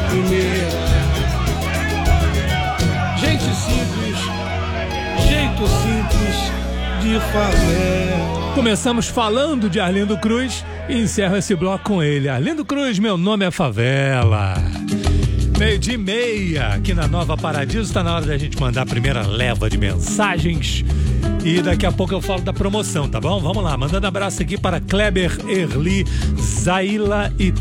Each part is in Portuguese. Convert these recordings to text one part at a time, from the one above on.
primeira. Gente simples, jeito simples de favela. Começamos falando de Arlindo Cruz e encerro esse bloco com ele. Arlindo Cruz, meu nome é Favela. 12:30 aqui na Nova Paradiso. Está na hora da gente mandar a primeira leva de mensagens. E daqui a pouco eu falo da promoção, tá bom? Vamos lá, mandando abraço aqui para Kleber, Erli, Zaila e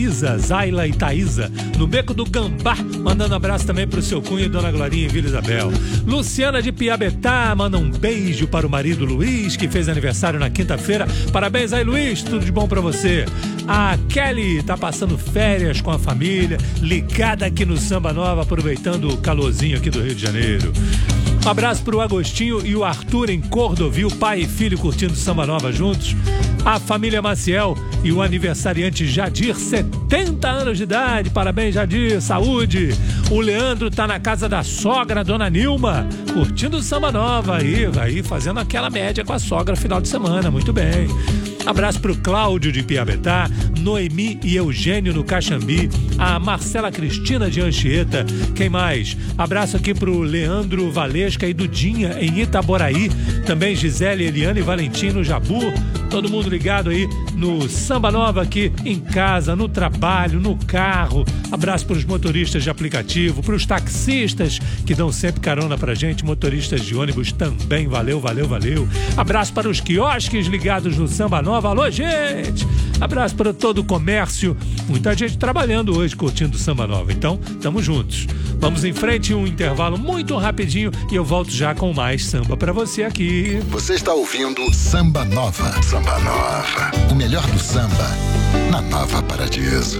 Thaísa, no Beco do Gambá. Mandando abraço também pro seu cunho e Dona Glorinha em Vila Isabel. Luciana de Piabetá manda um beijo para o marido Luiz, que fez aniversário na quinta-feira. Parabéns aí, Luiz, tudo de bom pra você. A Kelly tá passando férias com a família, ligada aqui no Samba Nova, aproveitando o calorzinho aqui do Rio de Janeiro. Um abraço pro Agostinho e o Arthur em Cordovil, pai e filho curtindo Samba Nova juntos. A família Maciel e o aniversariante Jadir, 70 anos de idade. Parabéns, Jadir, saúde. O Leandro tá na casa da sogra, Dona Nilma, curtindo Samba Nova aí fazendo aquela média com a sogra final de semana, muito bem. Abraço pro Cláudio de Piabetá, Noemi e Eugênio no Caxambi, a Marcela Cristina de Anchieta, quem mais? Abraço aqui pro Leandro Valesca e Dudinha em Itaboraí, também Gisele, Eliane e Valentim no Jabu, todo mundo ligado aí no Samba Nova aqui em casa, no trabalho, no carro. Abraço pros motoristas de aplicativo, pros taxistas que dão sempre carona pra gente, motoristas de ônibus também, valeu. Abraço para os quiosques ligados no Samba Nova, alô gente! Abraço para todo o comércio, muita gente trabalhando hoje, curtindo Samba Nova, então tamo juntos. Vamos em frente, um intervalo muito rapidinho e eu volto já com mais samba pra você aqui. Você está ouvindo Samba Nova. Samba Nova. O melhor do samba na Nova Paradiso.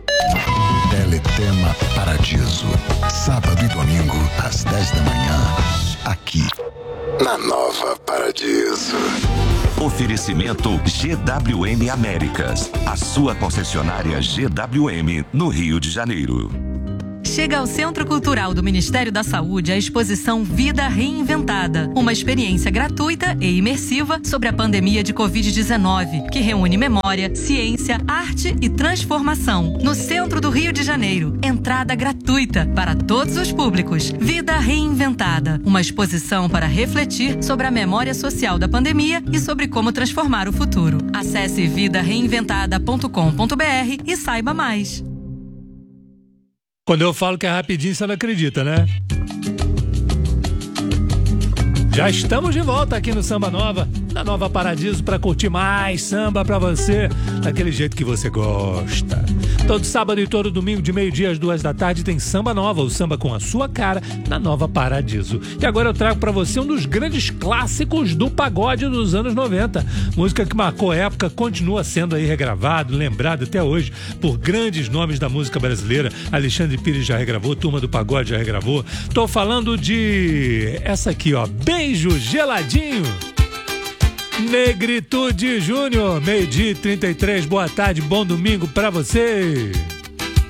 Teletema Paradiso. Sábado e domingo, às 10 da manhã. Aqui, na Nova Paradiso. Oferecimento GWM Américas. A sua concessionária GWM no Rio de Janeiro. Chega ao Centro Cultural do Ministério da Saúde a exposição Vida Reinventada, uma experiência gratuita e imersiva sobre a pandemia de Covid-19, que reúne memória, ciência, arte e transformação. No centro do Rio de Janeiro, entrada gratuita para todos os públicos. Vida Reinventada, uma exposição para refletir sobre a memória social da pandemia e sobre como transformar o futuro. Acesse vidareinventada.com.br e saiba mais. Quando eu falo que é rapidinho, você não acredita, né? Já estamos de volta aqui no Samba Nova, na Nova Paradiso, para curtir mais samba pra você, daquele jeito que você gosta. Todo sábado e todo domingo, de meio-dia às 2 da tarde, tem Samba Nova, o samba com a sua cara, na Nova Paradiso. E agora eu trago pra você um dos grandes clássicos do pagode dos anos 90. Música que marcou a época, continua sendo aí regravado, lembrado até hoje por grandes nomes da música brasileira. Alexandre Pires já regravou, Turma do Pagode já regravou. Tô falando de essa aqui, ó, Beijo Geladinho. Negritude Júnior, 12:33, boa tarde, bom domingo pra você.